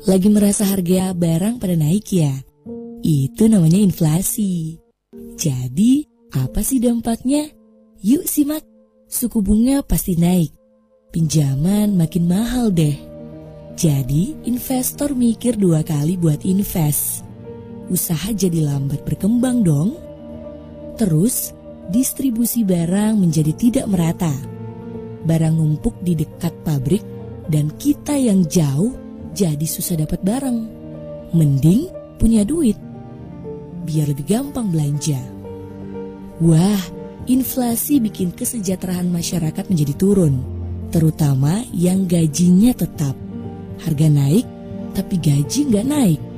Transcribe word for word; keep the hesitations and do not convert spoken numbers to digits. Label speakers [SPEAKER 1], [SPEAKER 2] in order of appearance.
[SPEAKER 1] Lagi merasa harga barang pada naik ya? Itu namanya inflasi. Jadi, apa sih dampaknya? Yuk simak. Suku bunga pasti naik. Pinjaman makin mahal deh. Jadi, investor mikir dua kali buat invest. Usaha jadi lambat berkembang dong. Terus, distribusi barang menjadi tidak merata. Barang numpuk di dekat pabrik dan kita yang jauh jadi susah dapat barang. Mending punya duit, biar lebih gampang belanja. Wah, inflasi bikin kesejahteraan masyarakat menjadi turun, terutama yang gajinya tetap. Harga naik, tapi gaji nggak naik.